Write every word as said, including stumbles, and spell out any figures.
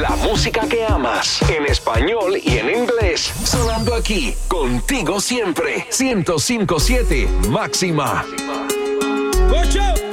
La música que amas, en español y en inglés, sonando aquí, contigo siempre. ciento cinco punto siete Máxima. ¡Ocho!